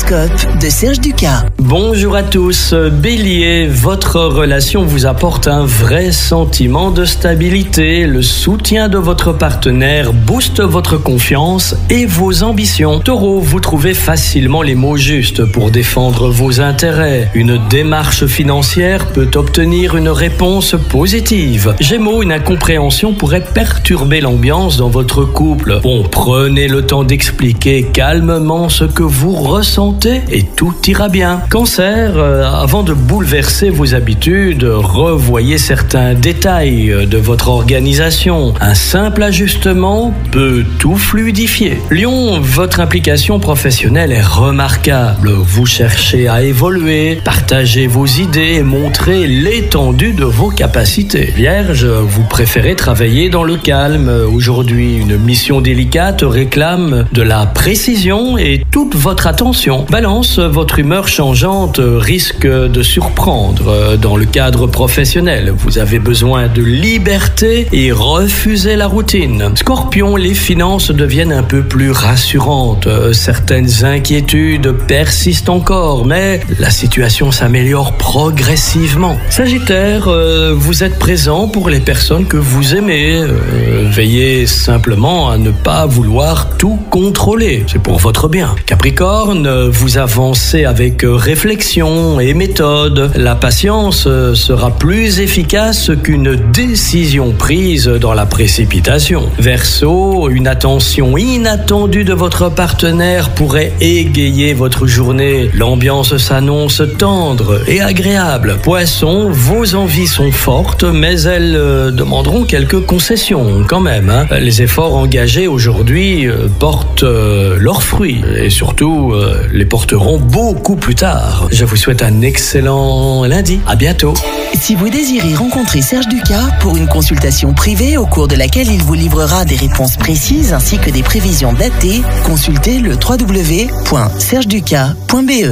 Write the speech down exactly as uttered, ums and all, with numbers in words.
L'horoscope de Serge Ducas. Bonjour à tous, Bélier, votre relation vous apporte un vrai sentiment de stabilité. Le soutien de votre partenaire booste votre confiance et vos ambitions. Taureau, vous trouvez facilement les mots justes pour défendre vos intérêts. Une démarche financière peut obtenir une réponse positive. Gémeaux, une incompréhension pourrait perturber l'ambiance dans votre couple. Bon, prenez le temps d'expliquer calmement ce que vous ressentez et tout ira bien. Cancer, euh, avant de bouleverser vos habitudes, revoyez certains détails de votre organisation. Un simple ajustement peut tout fluidifier. Lion, votre implication professionnelle est remarquable. Vous cherchez à évoluer, partagez vos idées et montrez l'étendue de vos capacités. Vierge, vous préférez travailler dans le calme. Aujourd'hui, une mission délicate réclame de la précision et toute votre attention. Balance, votre humeur changeante risque de surprendre dans le cadre professionnel. Vous avez besoin de liberté et refusez la routine. Scorpion, les finances deviennent un peu plus rassurantes. Certaines inquiétudes persistent encore, mais la situation s'améliore progressivement. Sagittaire, euh, vous êtes présent pour les personnes que vous aimez. Euh, veillez simplement à ne pas vouloir tout contrôler. C'est pour votre bien. Capricorne, vous avancez avec réflexion et méthode. La patience sera plus efficace qu'une décision prise dans la précipitation. Verseau, une attention inattendue de votre partenaire pourrait égayer votre journée. L'ambiance s'annonce tendre et agréable. Poisson, vos envies sont fortes, mais elles euh, demanderont quelques concessions quand même. Hein. Les efforts engagés aujourd'hui euh, portent euh, leurs fruits et surtout euh, les porteront beaucoup plus tard. Je vous souhaite un excellent lundi. À bientôt. Si vous désirez rencontrer Serge Ducas pour une consultation privée au cours de laquelle il vous livrera des réponses précises ainsi que des prévisions datées, consultez le w w w point serge ducas point b e.